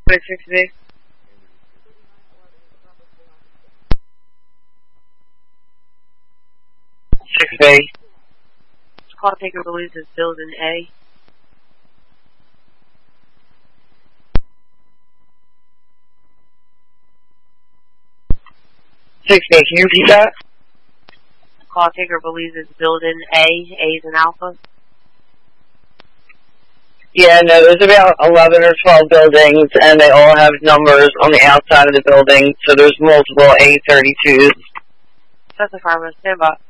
6B. 6B. Call taker believes it's building A. 6B, can you repeat that? Call taker believes it's building A. A's an alpha. Yeah, no, there's about 11 or 12 buildings, and they all have numbers on the outside of the building, so there's multiple A32s. That's a 5, stand by.